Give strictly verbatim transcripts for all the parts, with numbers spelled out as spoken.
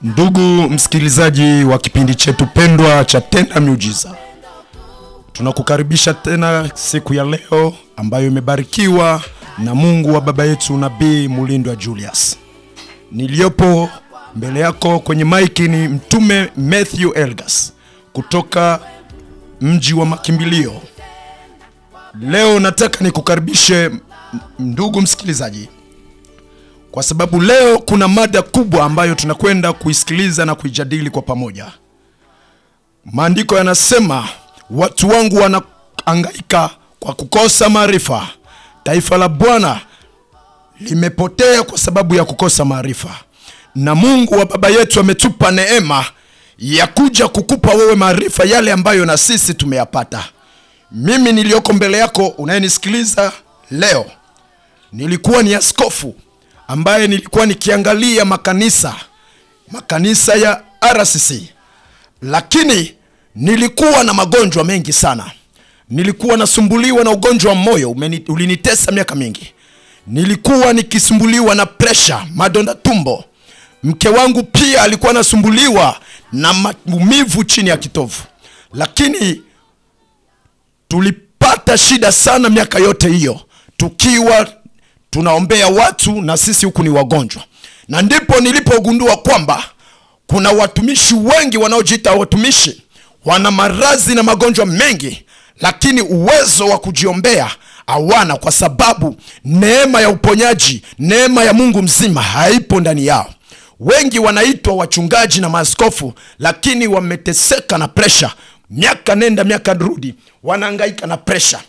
Ndugu msikilizaji wa kipindi chetu pendwa cha Tenda Miujiza, tunakukaribisha tena siku ya leo ambayo imebarikiwa na Mungu wa baba yetu Nabii Mulindwa Julius. Niliopo mbele yako kwenye maiki ni Mtume Matthew Elgas kutoka mji wa makimbilio. Leo nataka nikukaribishe ndugu msikilizaji, kwa sababu leo kuna mada kubwa ambayo tunakwenda kuisikiliza na kuijadili kwa pamoja. Maandiko yanasema, watu wangu wanahangaika kwa kukosa maarifa. Taifa la Bwana limepotea kwa sababu ya kukosa maarifa. Na Mungu wa baba yetu ametupa neema ya kuja kukupa wewe maarifa yale ambayo na sisi tumeyapata. Mimi nilioko mbele yako unayenisikiliza leo, nilikuwa ni askofu ambaye nilikuwa nikiangalia makanisa makanisa ya R C C, lakini nilikuwa na magonjwa mengi sana. Nilikuwa nasumbuliwa na ugonjwa wa moyo, ulinitesa miaka mingi. Nilikuwa nikisumbuliwa na pressure, madonda tumbo. Mke wangu pia alikuwa nasumbuliwa na maumivu chini ya kitovu. Lakini tulipata shida sana miaka yote hiyo, tukiwa tunaombea watu na sisi huku ni wagonjwa. Na ndipo nilipogundua kwamba kuna watumishi wengi wanaojiita watumishi, wana maradhi na magonjwa mengi, lakini uwezo wa kujiombea hawana, kwa sababu neema ya uponyaji, neema ya Mungu mzima haipo ndani yao. Wengi wanaitwa wachungaji na maaskofu, lakini wameteseka na pressure. Miaka nenda miaka rudi, wanahangaika na pressure.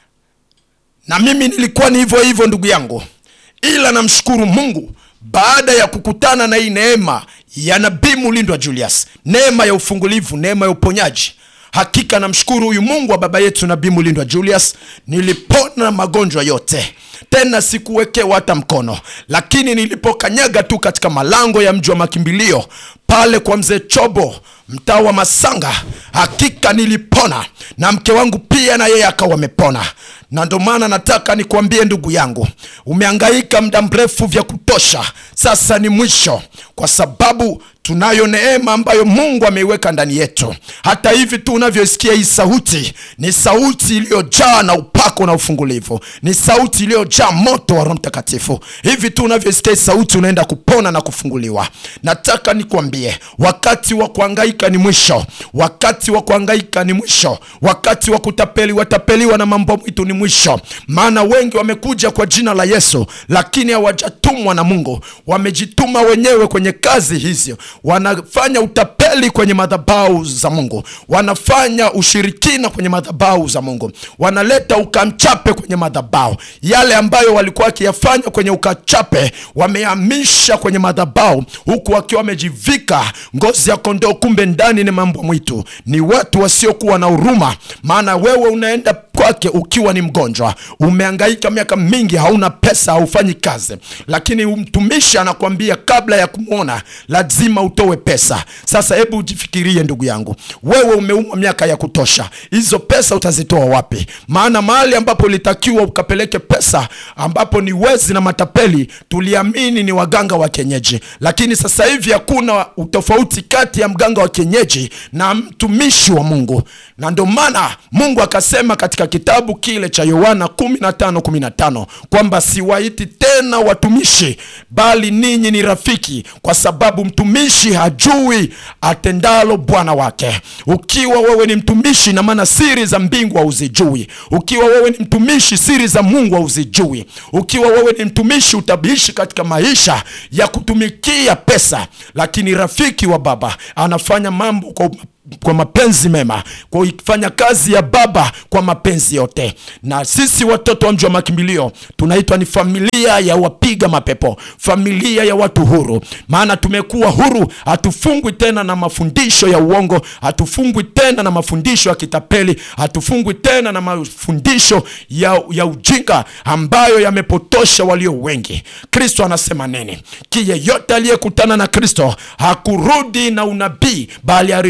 Na mimi nilikuwa ni hivyo hivyo ndugu yangu. Ila namshukuru Mungu, baada ya kukutana na hii neema ya Nabii Mulindwa Julius, neema ya ufungulivu, neema ya uponyaji, hakika namshukuru huyu Mungu wa baba yetu Nabii Mulindwa Julius, nilipona magonjwa yote. Tena sikuwekewa hata mkono, lakini nilipokanyaga tu katika malango ya mji wa makimbilio pale kwa mzee Chobo, mtaa wa Masanga, hakika nilipona, na mke wangu pia na yeye akawa amepona. Na ndio maana nataka nikwambie ndugu yangu, umehangaika muda mrefu vya kutosha, sasa ni mwisho, kwa sababu tunayo neema ambayo Mungu ameiweka ndani yetu. Hata hivi tu unavyosikia hii sauti, ni sauti iliyojaa na upako na ufungulivu, ni sauti iliyojaa moto wa Roho Mtakatifu. Hivi tu unavyosikia hii sauti, unaenda kupona na kufunguliwa. Nataka nikwambie, wakati wa kuhangaika ni mwisho, wakati wa kuhangaika ni mwisho, wakati wa kutapeli watapeliwa na mambo mwitu ni mwisho. Maana wengi wamekuja kwa jina la Yesu, lakini hawajatumwa na Mungu. Wamejituma wenyewe kwenye kazi hizi, wanafanya utapeli kwenye madhabahu za Mungu, wanafanya ushirikina kwenye madhabahu za Mungu, wanaleta ukamchape kwenye madhabahu. Yale ambayo walikuwa wakiyafanya kwenye ukachape, wamehamisha kwenye madhabahu, huku wakiwa wamejivika ngozi ya kondoo, kumbe ndani ni mambo mwitu. Ni watu wasiokuwa na huruma. Maana wewe unaenda kwake ukiwa ni mgonjwa, umehangaika miaka mingi, hauna pesa, haufanyi kazi, lakini mtumishi anakuambia kabla ya kumuona lazima utoe pesa. Sasa hebu ujifikirie ndugu yangu, wewe umeumwa miaka ya kutosha, hizo pesa utazitoa wapi? Maana mahali ambapo ulitakiwa ukapeleke pesa, ambapo ni wezi na matapeli, tuliamini ni waganga wa kienyeji. Lakini sasa hivi hakuna utofauti kati ya mganga wa kienyeji na mtumishi wa Mungu. Na ndio maana Mungu akasema katika kitabu kile cha Yohana kumi na tano kumi na tano kwamba siwaiti tena watumishi, bali ninyi ni rafiki, kwa sababu mtumishi hajui atendalo bwana wake. Ukiwa wewe ni mtumishi, na maana siri za mbingu hauzijui. Ukiwa wewe ni mtumishi, siri za Mungu hauzijui. Ukiwa wewe ni mtumishi, utabishi katika maisha ya kutumikia pesa. Lakini rafiki wa baba anafanya mambo kwa kwa mapenzi mema, kwa kufanya kazi ya baba kwa mapenzi yote. Na sisi watoto wa mji wa makimbilio tunaitwa ni familia ya wapiga mapepo, familia ya watu huru. Maana tumekuwa huru, hatufungwi tena na mafundisho ya uongo, hatufungwi tena na mafundisho ya kitapeli, hatufungwi tena na mafundisho ya, ya ujinga ambayo yamepotosha walio wengi. Kristo anasema nini? Kiye yote aliyekutana na Kristo hakurudi na unabii, bali aliru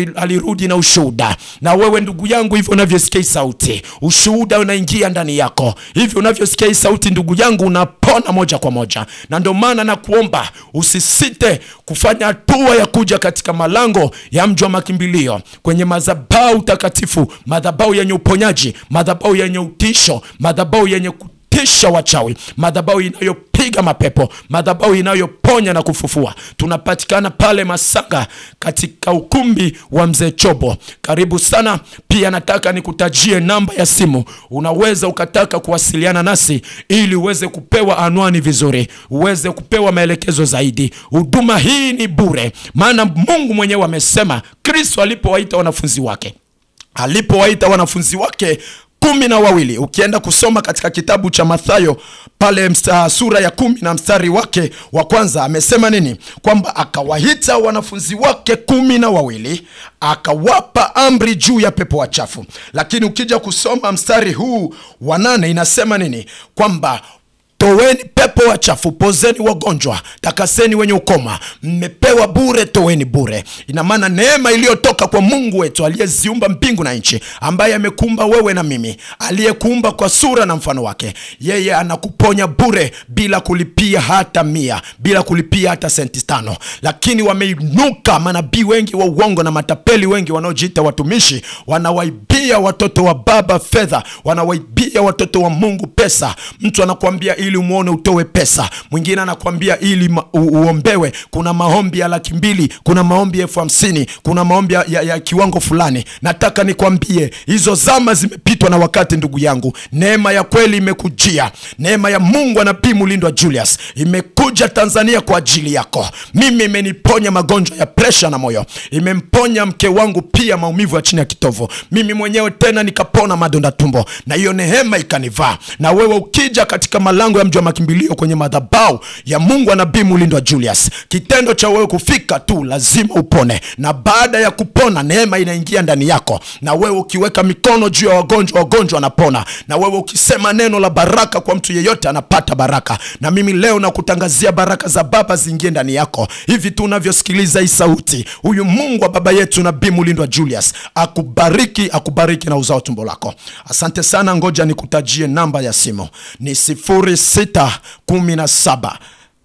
amerudi na ushuhuda. Na wewe ndugu yangu, hivyo unavyosikia sauti, ushuhuda unaingia ndani yako. Hivyo unavyosikia sauti ndugu yangu, unapona moja kwa moja. Na ndio maana na kuomba usisite kufanya hatua ya kuja katika malango ya mji wa makimbilio, kwenye madhabahu takatifu, madhabahu yenye uponyaji, madhabahu yenye utisho, madhabahu yenye kutisha wachawi, madhabahu inayopiga mapepo, madhabahu inayoponya na kufufua. Tunapatikana pale Masanga katika ukumbi wa Mzee Chobo. Karibu sana. Pia nataka nikutajie namba ya simu. Unaweza ukataka kuwasiliana nasi ili uweze kupewa anwani vizuri, uweze kupewa maelekezo zaidi. Huduma hii ni bure, maana Mungu mwenyewe amesema, Kristo alipowaita wanafunzi wake, alipowaita wanafunzi wake kumi na wawili. Ukienda kusoma katika kitabu cha Mathayo pale msta, sura ya kumi na mstari wake wa kwanza, amesema nini? Kwamba akawaita wanafunzi wake kumi na wawili, akawapa amri juu ya pepo wachafu. Lakini ukija kusoma mstari huu wa nane inasema nini? Kwamba toweni pepo wachafu, pozeni wagonjwa, takaseni wenye ukoma, mmepewa bure, toweni bure. Ina maana neema iliyotoka kwa Mungu wetu aliyeziumba mbingu na nchi, ambaye amekuumba wewe na mimi, aliyekuumba kwa sura na mfano wake, yeye anakuponya bure bila kulipia hata mia, bila kulipia hata senti tano. Lakini wameinuka manabii wengi wa uongo na matapeli wengi wanaojiita watumishi, wanawaibia watoto wa baba fedha, wanawaibia watoto wa Mungu pesa. Mtu anakuambia ili umuone utowe pesa, mwingine anakuambia ili uombewe. Kuna maombi ya laki mbili, kuna maombi elfu hamsini, kuna maombi ya, ya, ya kiwango fulani. Nataka nikwambie hizo zama zimepitwa na wakati ndugu yangu. Neema ya kweli imekujia. Neema ya Mungu wa Nabii Mulindwa Julius imekuja Tanzania kwa ajili yako. Mimi imeniponya magonjwa ya presha na moyo, imemponya mke wangu pia maumivu ya chini ya kitovu, mimi mwenyewe tena nikapona madonda tumbo, na hiyo neema ikanivaa. Na wewe ukija katika malango ya mji wa makimbilio kwenye madhabahu ya Mungu wa Nabii Mulindwa Julius, kitendo cha wewe kufika tu lazima upone, na baada ya kupona neema inaingia ndani yako. Na wewe ukiweka mikono juu ya wagonjwa, wagonjwa wanapona. Na wewe ukisema neno la baraka kwa mtu yeyote anapata baraka. Na mimi leo nakutangazia baraka za Baba ziingie ndani yako. Hivi tu unavyosikiliza hii sauti, huyu Mungu wa baba yetu Nabii Mulindwa Julius akubariki, akubariki na uzao tumbo lako. Asante sana. Ngoja nikutajie namba ya simu. Ni sifuri sita kumi na saba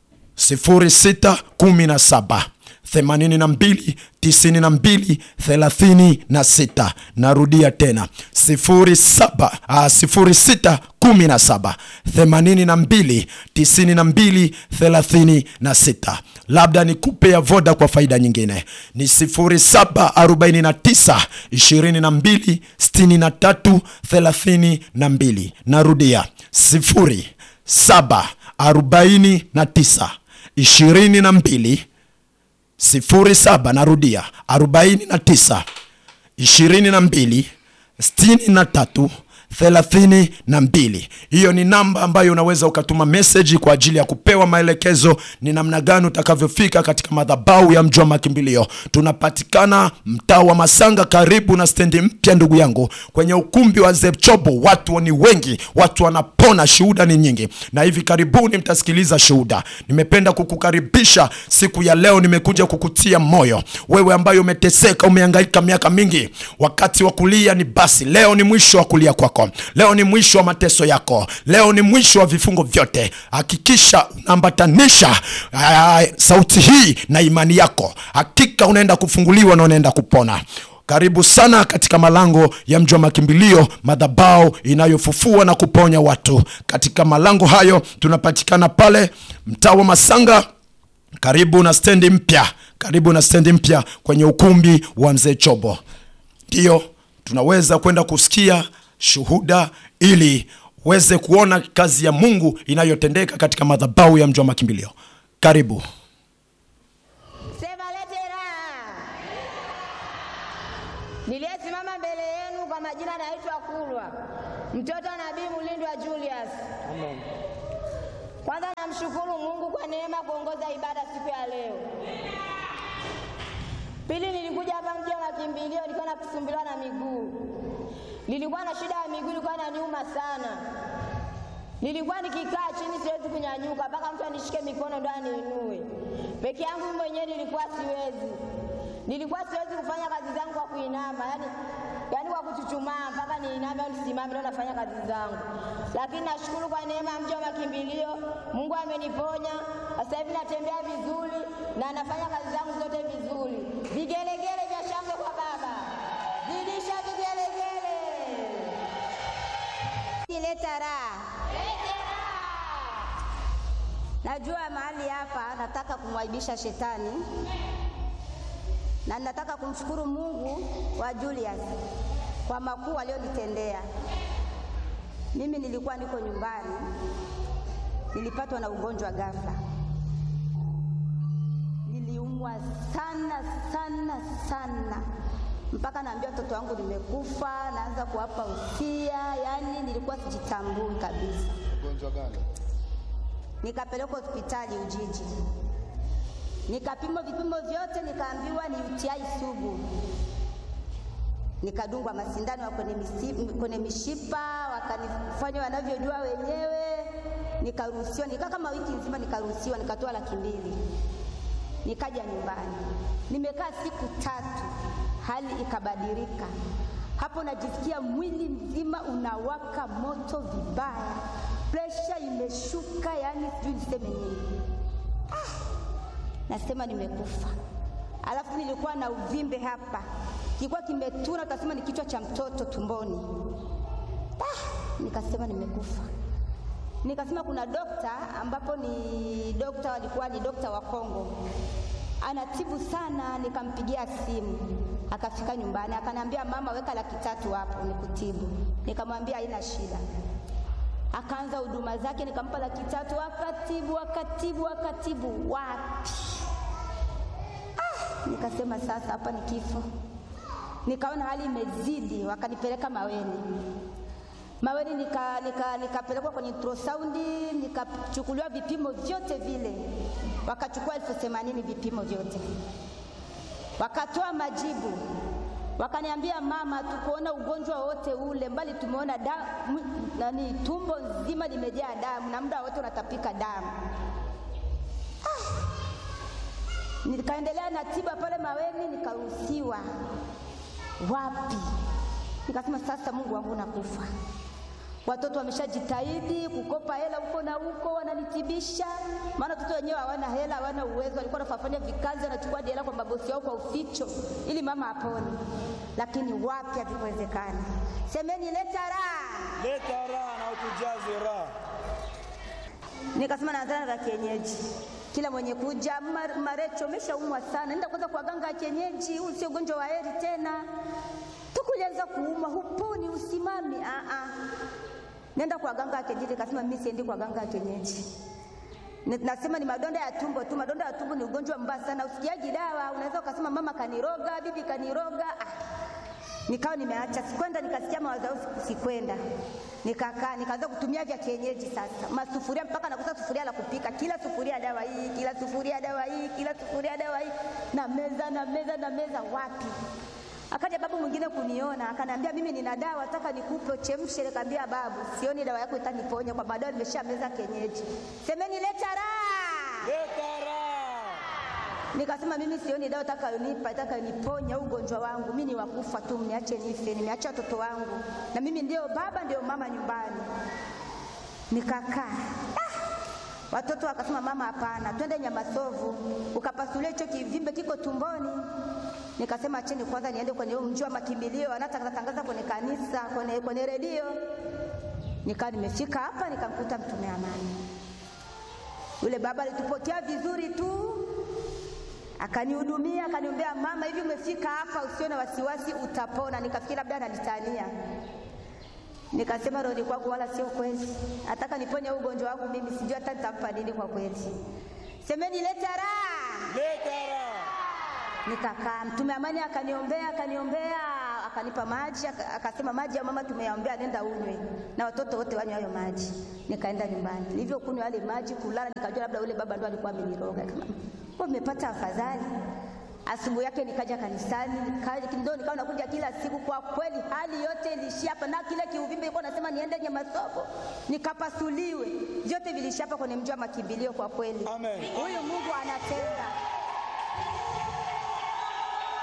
sifuri sita kumi na saba themanini na mbili tisini na mbili thelathini na sita. Narudia tena sifuri saba sifuri sita kumi na saba themanini na mbili tisini na mbili thelathini na sita. Labda nikupe ya Voda kwa faida nyingine, ni sifuri saba arobaini na tisa ishirini na mbili sitini na tatu thelathini na mbili. Narudia sifuri saba arobaini na tisa ishirini na mbili sifuri saba, narudia arobaini na tisa ishirini na mbili sitini na tatu thelathini na mbili. Hiyo ni namba ambayo unaweza ukatuma message kwa ajili ya kupewa maelekezo ni namna gani utakavyofika katika madhabahu ya mji wa makimbilio. Tunapatikana mtaa wa Masanga karibu na stendi mpya ndugu yangu, kwenye ukumbi wa Mzee Chobo. Watu ni wengi, watu wanapona, shuhuda ni nyingi, na hivi karibuni mtasikiliza shuhuda. Nimependa kukukaribisha siku ya leo, nimekuja kukutia moyo wewe ambaye umeteseka, umehangaika miaka mingi. Wakati wa kulia ni basi, leo ni mwisho wa kulia kwako. Leo ni mwisho wa mateso yako. Leo ni mwisho wa vifungo vyote. Hakikisha unaambatanisha uh, sauti hii na imani yako. Hakika unaenda kufunguliwa na unaenda kupona. Karibu sana katika malango ya mji wa makimbilio, madhabahu inayofufua na kuponya watu. Katika malango hayo tunapatikana pale mtaa wa Masanga karibu na stendi mpya, karibu na stendi mpya kwenye ukumbi wa Mzee Chobo. Ndio tunaweza kwenda kusikia shuhuda ili uweze kuona kazi ya Mungu inayotendeka katika madhabahu ya mji wa makimbilio. Karibu. Sema lete raha. Niliyesimama mbele yenu kwa majina naitwa Kulwa, mtoto wa Nabii Mulindwa Julius. Amen. Kwanza namshukuru Mungu kwa neema kuongoza ibada siku ya leo. Pili, nilikuja hapa mji wa makimbilio nilikuwa nakusumbuliwa na miguu. Nilikuwa na shida ya miguu, ilikuwa inaniuma sana. Nilikuwa nikikaa chini siwezi kunyanyuka, mpaka mtu anishike mikono ndo aniinue. Peke yangu mwenyewe nilikuwa siwezi. Nilikuwa siwezi kufanya kazi zangu kwa kuinama, yani yani kwa kuchuchumaa mpaka niiname au nisimame ndio nafanya kazi zangu. Lakini nashukuru kwa neema ya mji wa makimbilio, Mungu ameniponya. Sasa hivi natembea vizuri na nafanya kazi zangu zote vizuri. Vigelegele vya shangwe kwa Baba. Zidisha vigelegele. Leta raha. Najua mahali hapa nataka kumwaibisha shetani. Na nataka kumshukuru Mungu wa Julius kwa makuu aliyonitendea. Mimi nilikuwa niko nyumbani, nilipatwa na ugonjwa ghafla. Niliumwa sana sana sana mpaka naambia watoto wangu nimekufa, naanza kuwapa usia, yani nilikuwa sijitambui kabisa. Ugonjwa gani? Nikapelekwa hospitali Ujiji. Nikapimwa vipimo vyote, nikaambiwa ni U T I sugu. Nikadungwa masindano kwenye mishipa, kwenye mishipa, wakanifanya wanavyojua wenyewe. Nikaruhusiwa, nikaa kama wiki nzima nikaruhusiwa, nikatoa laki mbili. Nikaja nyumbani. Nimekaa siku tatu, hali ikabadilika. Hapo najisikia mwili mzima unawaka moto vibaya. Pressure imeshuka, yani sijui niseme nini. Nasema nimekufa. Alafu nilikuwa na uvimbe hapa. Kilikuwa kimetuna, utasema ni kichwa cha mtoto tumboni. Ah, nikasema nimekufa. Nikasema kuna dokta ambapo ni dokta walikuwa ni dokta wa Kongo. Anatibu sana, nikampigia simu. Akafika nyumbani, akaniambia mama weka laki tatu hapo nikutibu. Nikamwambia haina shida. Akaanza huduma zake, nikampa laki tatu, akatibu, akatibu, akatibu. Wapi? Ah, nikasema sasa hapa ni kifo. Nikaona hali imezidi, wakanipeleka Maweni. Maweni nika nika nikapelekwa kwenye ultrasound, nikachukuliwa vipimo vyote vile. Wakachukua elfu themanini vipimo vyote. Wakatoa majibu. Wakaniambia mama, tukuona ugonjwa wote ule, mbali tumeona damu, nani tumbo nzima limejaa damu na muda wote unatapika damu. Ah. Nikaendelea na tiba pale Maweni, nikaruhusiwa. Wapi? Nikasema sasa Mungu wangu nakufa. Watoto wameshajitahidi kukopa hela huko na huko, wananitibisha. Maana watoto wenyewe hawana hela, hawana uwezo. Walikuwa wanafanya vikazi, wanachukua hela kwa mabosi yao kwa uficho ili mama apone. Lakini wapi, hakuwezekana. Semeni leta raha. Leta raha na utujaze raha. Nikasema naanza na kienyeji. Kila mwenye kuja mar, Marecho umeshaumwa sana, nenda kwanza kwa ganga ya kienyeji, huu sio ugonjwa wa heri tena. Tukulianza kuuma, huponi, usimami. Ah ah. Nenda kwa ganga ya kienyeji. Nikasema mimi siendi kwa ganga ya kienyeji. Nasema ni madonda ya tumbo tu. Madonda ya tumbo ni ugonjwa mbaya sana, usikiaji dawa. Unaweza ukasema mama kaniroga, bibi kaniroga. Ah. Nikawa nimeacha, sikwenda, nikasikia mawazo sikwenda. Nikakaa, nikaanza kutumia vya kienyeji sasa. Masufuria mpaka nakosa sufuria la kupika. Kila sufuria dawa hii, kila sufuria dawa hii, kila sufuria dawa hii. Na meza na meza na meza, wapi? Akaja babu mwingine kuniona, akaniambia mimi nina dawa nataka nikupe chemshe. Nikamwambia babu, sioni dawa yako itaniponya kwa baadaye nimeshameza kienyeji. Semeni leta raha. Leta raha. Nikasema mimi sioni dawa nataka unipa, nataka niponya ugonjwa wangu. Mimi ni wakufa tu, niache nife, nimeacha watoto wangu. Na mimi ndio baba ndio mama nyumbani. Nikakaa. Ah! Watoto wakasema mama hapana, twende Nyamasovu. Ukapasulia hicho kivimbe kiko tumboni. Nikasema acheni kwanza niende kwenye mji wa makimbilio, anatangaza kwenye kanisa, kwenye kwenye redio. Nikaa nimefika hapa nikamkuta mtume amani. Yule baba alitupokea vizuri tu. Akanihudumia, akaniombea, mama hivi umefika hapa usiwe na wasiwasi utapona. Nikafikiri labda ananitania. Nikasema roho kwangu wala sio kweli. Nataka niponye ugonjwa wangu mimi, sijui hata nitampa nini kwa kweli. Semeni leta raha. Leta raha. Nikakaa, mtume amani akaniombea, akaniombea, akanipa maji, akasema maji ya mama tumeyaombea nenda unywe. Na watoto wote wanywe hayo maji. Nikaenda nyumbani. Nilivyokunywa yale maji kulala nikajua labda yule baba ndo alikuwa ameniroga. Kwa nimepata afadhali. Asubuhi yake nikaja kanisani, nikaja ndio nikawa nakuja kila siku. Kwa kweli hali yote ilishia hapa, na kile kiuvimbe ilikuwa nasema niende Nyamasovu nikapasuliwe, vyote vilishia hapa kwenye mji wa makimbilio. Kwa kweli Amen. Huyu Mungu anatenda.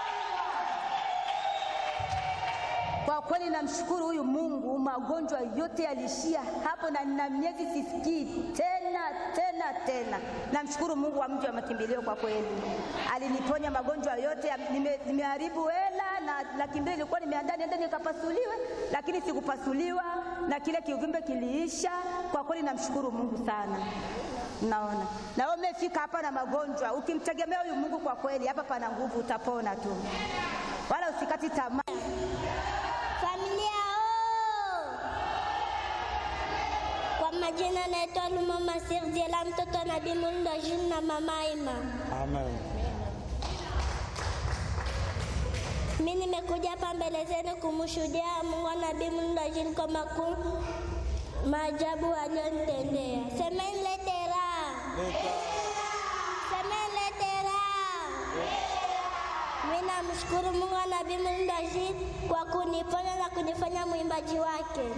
kweli namshukuru huyu Mungu, magonjwa yote yalishia hapo na nina miezi sisikii tena tena tena. Namshukuru Mungu wa mji wa makimbilio, kwa kweli aliniponya magonjwa yote. Nime, nimeharibu hela na laki mbili nilikuwa nimeandaa niende nikapasuliwe, lakini sikupasuliwa na kile kiuvimbe kiliisha. Kwa kweli namshukuru Mungu sana. Naona na wewe umefika hapa na magonjwa, ukimtegemea huyu Mungu, kwa kweli hapa pana nguvu, utapona tu, wala usikati tamaa. Familia oh! Kwa majina naitwa Lumama Sirdiela, mtoto na Bimundo June na mama Ima. Amen. Mimi nimekuja hapa mbele zenu kumshuhudia Mungu na Bimundo June kwa makuu maajabu aliyonitendea. Semeni letera. Semeni letera. Mimi namshukuru Mungu na Bimundo June kwa kuniponya na kunifanya mwimbaji wake.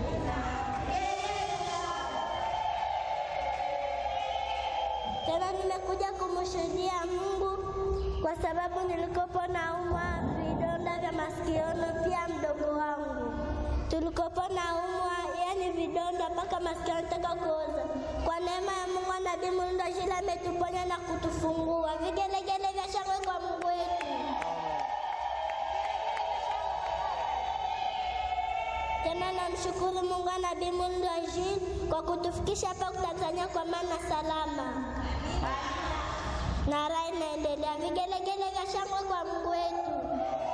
Tena nimekuja kumshuhudia Mungu kwa sababu nilikopo naumwa vidonda vya masikioni, pia mdogo wangu tulikopo naumwa, yani vidonda mpaka masikio yanataka kuoza. Kwa neema ya Mungu na Bimundo June ametuponya na kutufungua. Vigelegele vya shangwe kwa Mungu wetu. Tena namshukuru Mungu na Bimundo June kwa kutufikisha hapa Tanzania kwa maana salama. Na raha inaendelea. Vigelegele vya shangwe kwa Mungu wetu.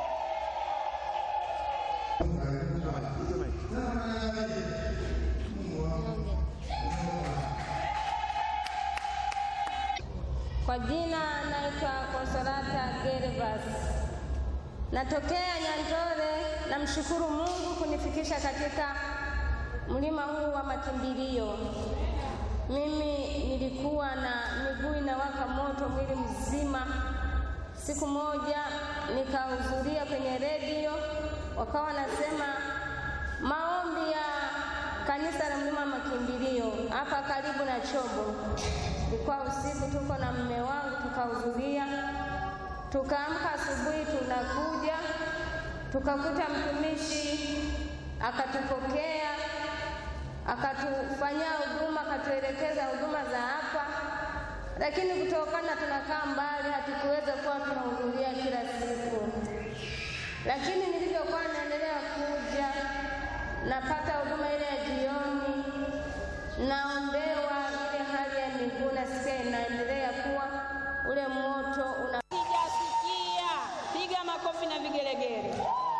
Kwa jina naitwa Consolata Gervas, natokea Nyandore. Namshukuru Mungu kunifikisha katika mlima huu wa makimbilio. Mimi nilikuwa na miguu inawaka moto mwili mzima. Siku moja nikahudhuria kwenye redio, wakawa nasema maombi ya kanisa la mlima makimbilio hapa karibu na Chobo. Ilikuwa usiku, tuko na mume wangu tukahudhuria. Tukaamka asubuhi, tunakuja tukakuta mtumishi akatupokea, akatufanyia huduma, akatuelekeza huduma za hapa, lakini kutokana tunakaa mbali hatukuweza kuwa tunahudhuria kila siku. Lakini nilivyokuwa naendelea kuja, napata huduma ile ya jioni, naombewa ile hali ya miguu nasikia inaendelea kuwa ule moto una. Piga sikia, piga makofi na vigelegele.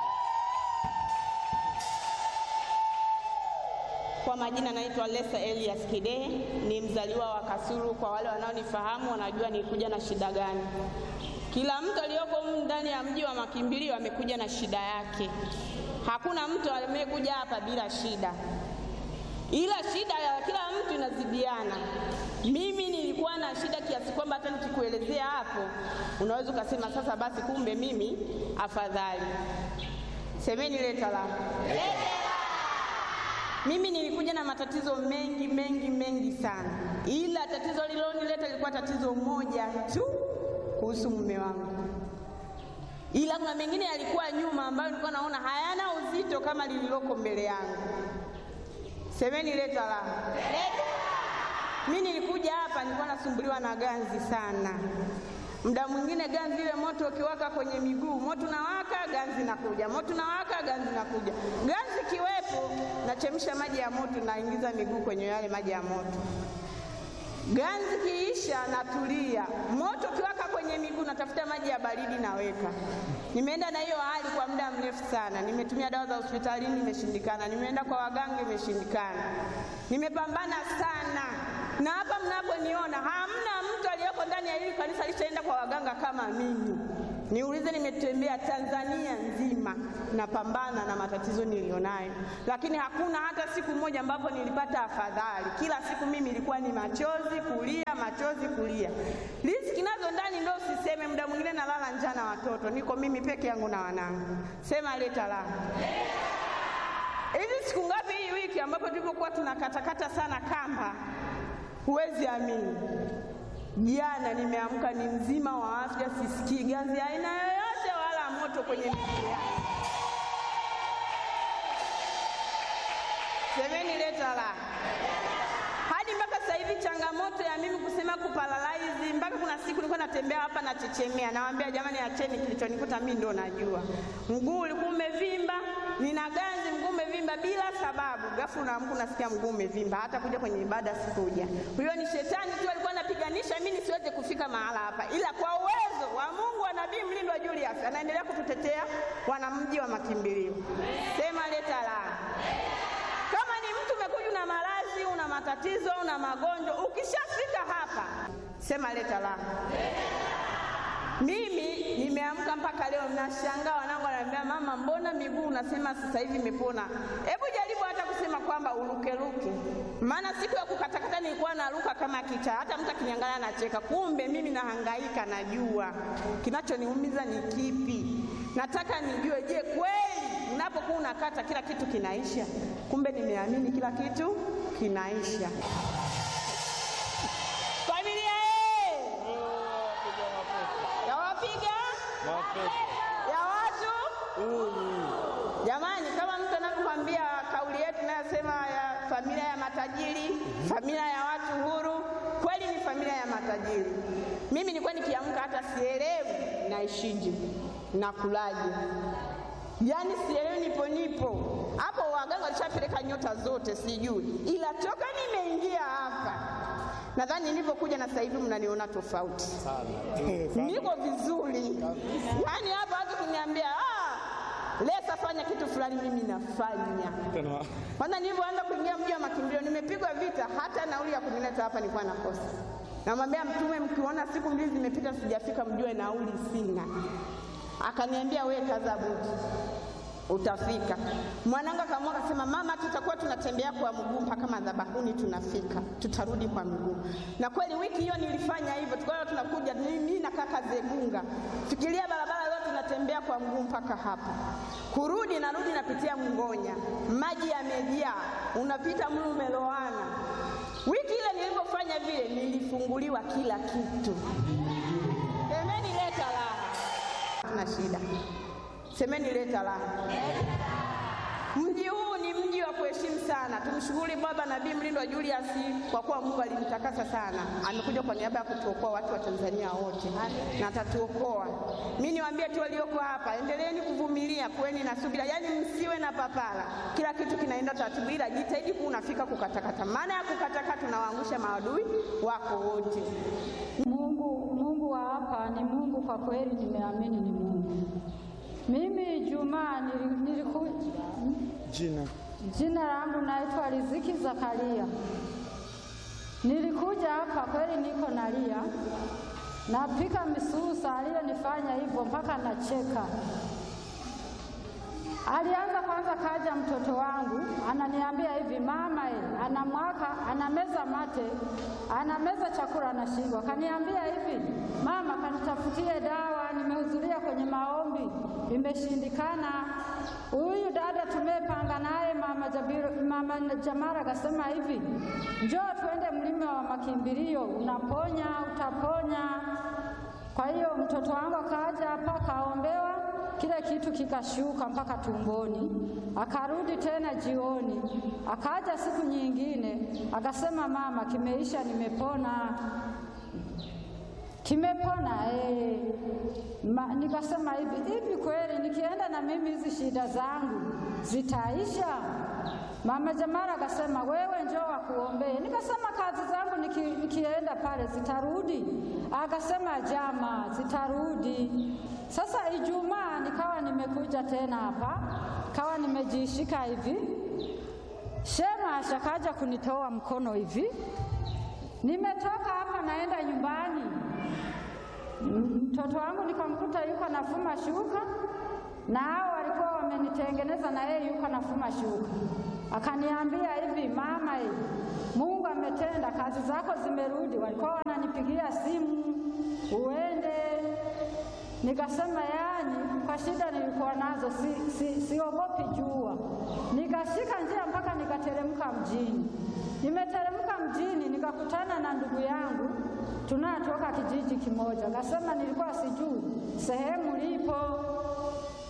Kwa majina naitwa Lesa Elias Kidehe, ni mzaliwa wa Kasulu. Kwa wale wanaonifahamu wanajua nilikuja na shida gani. Kila mtu aliyoko ndani ya mji wa makimbilio amekuja na shida yake. Hakuna mtu amekuja hapa bila shida, ila shida ya kila mtu inazidiana. Mimi nilikuwa na shida kiasi kwamba hata nikikuelezea hapo unaweza ukasema sasa basi kumbe mimi afadhali. Semeni leta la. Mimi nilikuja na matatizo mengi mengi mengi sana, ila tatizo lililonileta lilikuwa tatizo moja tu kuhusu mume wangu, ila kuna mengine yalikuwa nyuma ambayo nilikuwa naona hayana uzito kama lililoko mbele yangu. Semeni leta la. Mimi nilikuja hapa nilikuwa nasumbuliwa na ganzi sana. Muda mwingine ganzi ile moto ukiwaka kwenye miguu, moto unawaka, ganzi nakuja, moto unawaka, ganzi nakuja. Ganzi kiwepo, nachemsha maji ya moto, naingiza miguu kwenye yale maji ya moto. Ganzi kiisha, natulia. Moto ukiwaka kwenye miguu, natafuta maji ya baridi naweka. Nimeenda na hiyo hali kwa muda mrefu sana. Nimetumia dawa za hospitalini, imeshindikana. Nimeenda kwa waganga, imeshindikana. Nimepambana sana. Na hapa mnaponiona hamna mtu aliyoko ndani ya hili kanisa alishaenda kwa waganga kama mimi. Niulize, nimetembea Tanzania nzima napambana na matatizo nilionayo, lakini hakuna hata siku moja ambapo nilipata afadhali. Kila siku mimi ilikuwa ni machozi kulia, machozi kulia. Riziki nazo ndani ndio usiseme, muda mwingine nalala njaa na watoto. Niko mimi peke yangu na wanangu. Sema leta la. Hivi siku ngapi hii wiki ambapo tulipokuwa tunakatakata sana kamba, huwezi amini. Jana nimeamka ni mzima wa afya, sisikii ganzi aina yoyote wala moto kwenye miguu yangu. Semeni leta la. Hadi mpaka sasa hivi changamoto ya mimi kusema kuparalyze, mpaka kuna siku nilikuwa natembea hapa na chechemea, nawaambia jamani acheni, kilichonikuta mimi ndo najua. Mguu ulikuwa umevimba, nina ganzi, mguu umevimba bila sababu. Ghafla naamka nasikia mguu umevimba, hata kuja kwenye ibada sikuja. Huyo ni shetani tu alikuwa anapiganisha mimi nisiweze kufika mahala hapa. Ila kwa uwezo wa Mungu wa Nabii Mlindwa Julius anaendelea kututetea wanamji wa makimbilio. Sema leta la. Kama ni mtu umekuja na maradhi, una matatizo, una magonjwa, ukishafika hapa sema leta la. Mimi nimeamka mpaka leo nashangaa, wanangu wananiambia mama, mbona miguu unasema sasa hivi imepona? Hebu jaribu hata kusema kwamba uruke ruke. Maana siku ya kukatakata nilikuwa naruka kama kicha, hata mtu akiniangalia anacheka. Kumbe mimi nahangaika, najua kinachoniumiza ni kipi. Nataka nijue, je, kweli unapokuwa unakata kila kitu kinaisha? Kumbe nimeamini kila kitu kinaisha. Familia eh! Ya wapiga? Ya watu? Jamani, kama mtu anakuambia kauli yetu inayosema ya familia ya matajiri, familia ya watu huru, kweli ni familia ya matajiri. Mimi nilikuwa nikiamka hata sielewi naishije, nakulaje. Yaani sielewi nipo nipo. Hapo waganga walishapeleka nyota zote sijui. Ila toka nimeingia hapa, nadhani nilipokuja na sasa hivi mnaniona tofauti. Sana. Niko vizuri. Yaani hapa watu kuniambia, "Ah, Lesa fanya kitu fulani," mimi nafanya. Kwanza nilipoanza kuingia mji wa makimbilio nimepigwa vita, hata nauli ya kunileta hapa nilikuwa nakosa. Namwambia Mtume, mkiona siku mbili zimepita sijafika mjue nauli sina. Akaniambia wewe kaza buti, utafika. Mwanangu akaamua akasema, mama, tutakuwa tunatembea kwa mguu mpaka madhabahuni, tunafika, tutarudi kwa mguu. Na kweli wiki hiyo nilifanya hivyo. Tukawa tunakuja mimi na kaka Zegunga, fikiria barabara yote tunatembea kwa mguu mpaka hapa. Kurudi narudi napitia Mngonya, maji yamejaa, unapita mlu umeloana. Wiki ile nilipofanya vile nilifunguliwa kila kitu. Semeni leta la. Tuna shida. Semeni leta la. Mji huu ni mji wa kuheshimu sana. Tumshukuru Baba Nabii Mlindwa Julius kwa kuwa Mungu alimtakasa sana. Amekuja kwa niaba ya kutuokoa watu wa Tanzania wote. Na atatuokoa. Mimi niwaambie tu walioko hapa, endeleeni kuvumilia, kuweni na subira. Yaani msiwe na papara. Kila kitu kinaenda taratibu, ila jitahidi kuwa unafika kukatakata. Maana ya kukatakata tunawaangusha maadui wako wote. Mungu, Mungu wa hapa ni Mungu kwa kweli, nimeamini ni Mungu. Mimi Juma nilikuja, jina jina langu naitwa Riziki Zakaria. Nilikuja hapa kweli niko nalia, napika misusa, aliyonifanya hivyo mpaka nacheka. Alianza kwanza, kaja mtoto wangu ananiambia hivi, mama eh, ana mwaka anameza mate, anameza chakula anashindwa. Kaniambia hivi, mama kanitafutie dawa, nimehudhuria kwenye maombi imeshindikana. Huyu dada tumepanga naye mama Jabiru, mama Jamara akasema hivi, njoo tuende mlima wa makimbilio, unaponya utaponya. Kwa hiyo mtoto wangu akaja hapa kaombewa, kile kitu kikashuka mpaka tumboni. Akarudi tena jioni, akaja siku nyingine akasema, mama kimeisha, nimepona. Kimepona eh. Ma, nikasema hivi, hivi kweli nikienda na mimi hizi shida zangu zitaisha? Mama Jamara akasema, wewe njoo akuombee. Nikasema kazi zangu niki, nikienda pale zitarudi? Akasema jama zitarudi. Sasa Ijumaa nikawa nimekuja tena hapa, kawa nimejishika hivi. Shema ashakaja kunitoa mkono hivi. Nimetoka hapa naenda nyumbani. Mtoto wangu nikamkuta yuko nafuma shuka, na hao walikuwa wamenitengeneza na yeye yuko nafuma shuka. Akaniambia hivi, mama hivi, Mungu ametenda, kazi zako zimerudi. Walikuwa wananipigia simu uende. Nikasema yani kwa shida nilikuwa nazo si, si, siogopi jua. Nikashika njia mpaka nikateremka mjini. Nimeteremka mjini nikakutana na ndugu yangu tunatoka kijiji kimoja. Akasema nilikuwa sijui sehemu lipo.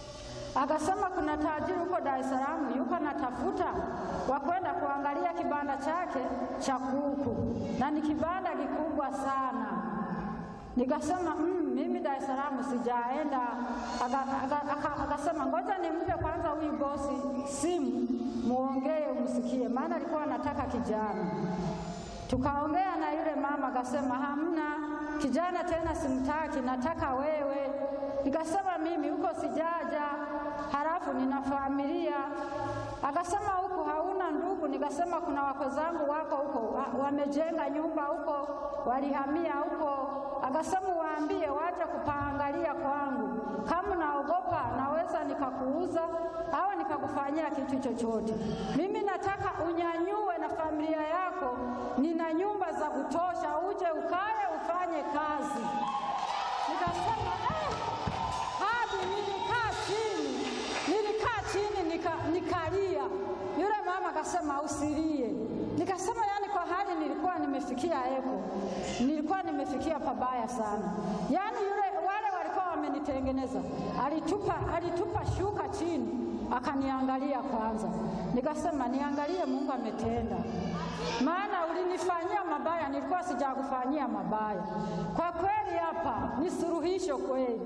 Akasema kuna tajiri huko Dar es Salaam yuko anatafuta wa kwenda kuangalia kibanda chake cha kuku, na ni kibanda kikubwa sana. Nikasema mmm, mimi Dar es Salaam sijaenda. Akasema ngoja nimpe kwanza huyu bosi simu muongee umsikie, maana alikuwa anataka kijana. Tukaongea na yule mama, akasema hamna kijana tena, simtaki, nataka wewe. Nikasema mimi huko sijaja, halafu nina familia. Akasema huko hauna ndugu? Nikasema kuna wako zangu wako huko, wamejenga nyumba huko, walihamia huko. Akasema waambie waje kupaangalia kwangu, kama naogopa naweza nikakuuza au nikakufanyia kitu chochote. Mimi nataka unyanyue na familia yako, nina nyumba za kutosha, uje ukae ufanye kazi. Nikasema eh, hadi nilikaa chini, nilikaa chini nika, nikalia. Yule mama akasema usilie. Nikasema yani kwa hali nilikuwa nimefikia eko, nilikuwa nimefikia pabaya sana. Yani yule wale walikuwa wamenitengeneza. Alitupa, alitupa shuka chini, akaniangalia kwanza. Nikasema niangalie Mungu ametenda, maana ulinifanyia mabaya, nilikuwa sijakufanyia mabaya. Kwa kweli hapa ni suluhisho kweli.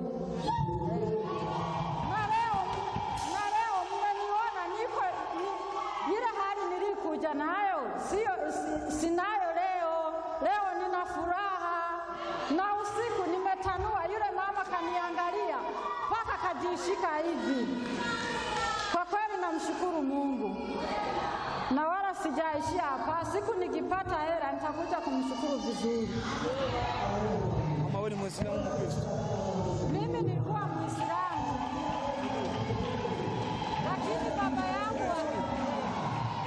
Na leo, na leo mmeniona niko ni, ile hali nilikuja nayo sio sinayo leo. Leo nina furaha, na usiku nimetanua. Yule mama kaniangalia mpaka kajishika hivi. Kwa kweli namshukuru Mungu, na wala sijaishia hapa. Siku nikipata hela nitakuja kumshukuru vizuri. Mama wewe ni Muislamu Mkristo?